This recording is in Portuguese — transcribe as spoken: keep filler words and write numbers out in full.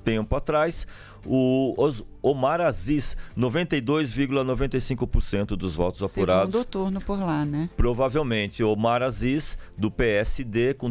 tempo atrás. O Os- Omar Aziz, noventa e dois vírgula noventa e cinco por cento dos votos apurados. Segundo turno por lá, né? Provavelmente Omar Aziz, do P S D, com